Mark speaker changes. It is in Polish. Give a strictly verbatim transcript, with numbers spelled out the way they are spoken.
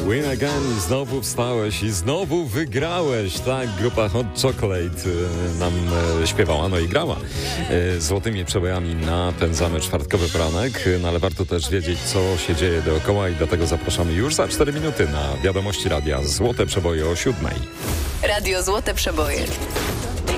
Speaker 1: Win again i znowu wstałeś i znowu wygrałeś. Tak, grupa Hot Chocolate y, nam y, śpiewała, no i grała. Y, złotymi przebojami napędzamy czwartkowy poranek, y, no ale warto też wiedzieć, co się dzieje dookoła i dlatego zapraszamy już za cztery minuty na Wiadomości Radia Złote Przeboje o siódmej.
Speaker 2: Radio Złote Przeboje.